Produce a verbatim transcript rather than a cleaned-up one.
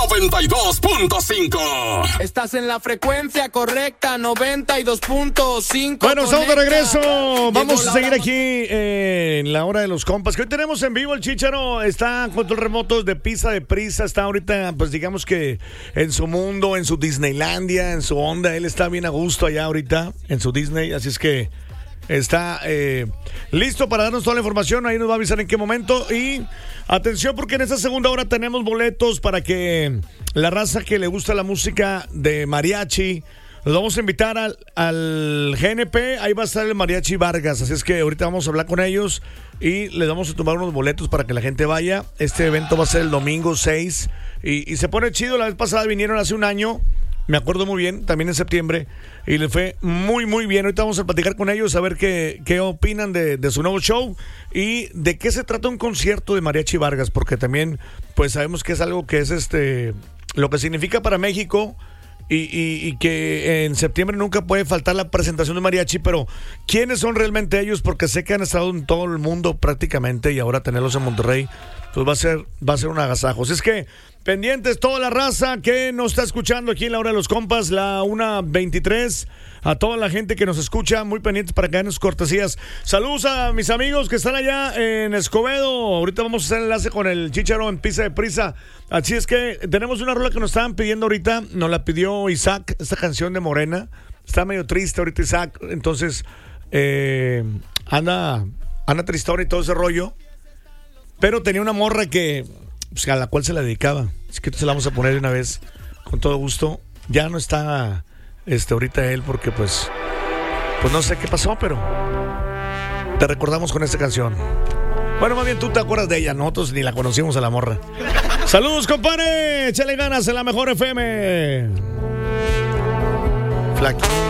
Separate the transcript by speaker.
Speaker 1: noventa y dos punto cinco.
Speaker 2: Estás en la frecuencia correcta, noventa y dos punto cinco.
Speaker 3: Bueno, estamos de regreso. Vamos a seguir
Speaker 2: hora...
Speaker 3: aquí eh, en la hora de los compas. Que hoy tenemos en vivo el Chícharo. Está en control remotos de Pizza de Prisa. Está ahorita, pues digamos que en su mundo, en su Disneylandia, en su onda. Él está bien a gusto allá ahorita en su Disney. Así es que está eh, listo para darnos toda la información. Ahí nos va a avisar en qué momento. Y atención, porque en esta segunda hora tenemos boletos para que la raza que le gusta la música de mariachi, los vamos a invitar al, al G N P. Ahí va a estar el Mariachi Vargas. Así es que ahorita vamos a hablar con ellos y les vamos a tomar unos boletos para que la gente vaya. Este evento va a ser el domingo seis y, y se pone chido. La vez pasada vinieron hace un año, me acuerdo muy bien, también en septiembre, y les fue muy, muy bien. Ahorita vamos a platicar con ellos, a ver qué, qué opinan de, de su nuevo show y de qué se trata un concierto de Mariachi Vargas, porque también, pues sabemos que es algo que es este lo que significa para México y, y, y que en septiembre nunca puede faltar la presentación de mariachi, pero ¿quiénes son realmente ellos? Porque sé que han estado en todo el mundo prácticamente y ahora tenerlos en Monterrey, pues va a ser, va a ser un agasajo. Así es que pendientes toda la raza que nos está escuchando aquí en la hora de los compas, la una veintitrés. A toda la gente que nos escucha, muy pendientes para que hagan sus cortesías. Saludos a mis amigos que están allá en Escobedo. Ahorita vamos a hacer enlace con el Chícharo en Pizza de Prisa. Así es que tenemos una rola que nos estaban pidiendo ahorita. Nos la pidió Isaac, esta canción de Morena. Está medio triste ahorita Isaac. Entonces, eh, anda, anda tristón y todo ese rollo. Pero tenía una morra que, pues, a la cual se la dedicaba. Así que se la vamos a poner de una vez, con todo gusto. Ya no está este ahorita él porque pues, pues no sé qué pasó, pero te recordamos con esta canción. Bueno, más bien tú te acuerdas de ella, nosotros ni la conocimos a la morra. Saludos, compadre. Échale ganas en la mejor F M. Flaky.